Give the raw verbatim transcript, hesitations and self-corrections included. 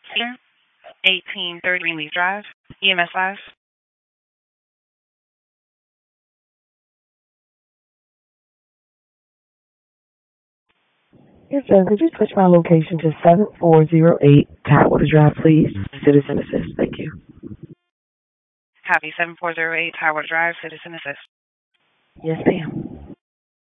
eighteen thirty Greenleaf Drive, E M S five. Yes, sir. Could you switch my location to seven four zero eight Tidewater Drive, please? Citizen Assist. Thank you. Copy seven four zero eight Howard Drive, Citizen Assist. Yes, ma'am.